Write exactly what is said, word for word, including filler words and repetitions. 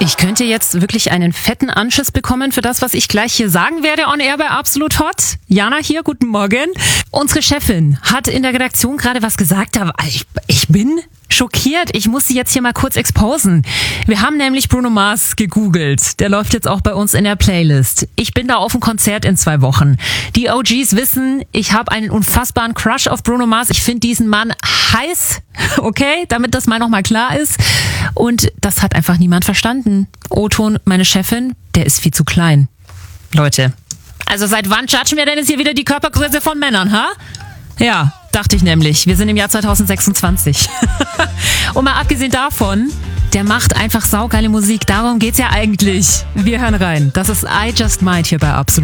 Ich könnte jetzt wirklich einen fetten Anschiss bekommen für das, was ich gleich hier sagen werde on air bei Absolut Hot. Jana hier, guten Morgen. Unsere Chefin hat in der Redaktion gerade was gesagt, aber ich, ich bin schockiert. Ich muss sie jetzt hier mal kurz exposen. Wir haben nämlich Bruno Mars gegoogelt. Der läuft jetzt auch bei uns in der Playlist. Ich bin da auf dem Konzert in zwei Wochen. Die O Gs wissen, ich habe einen unfassbaren Crush auf Bruno Mars. Ich finde diesen Mann heiß, okay, damit das mal nochmal klar ist. Und das hat einfach niemand verstanden. O-Ton, meine Chefin, der ist viel zu klein. Leute, also seit wann judgen wir denn jetzt hier wieder die Körpergröße von Männern, ha? Ja, dachte ich nämlich. Wir sind im Jahr zwanzig sechsundzwanzig. Und mal abgesehen davon, der macht einfach saugeile Musik. Darum geht's ja eigentlich. Wir hören rein. Das ist I Just Might hier bei Absolut.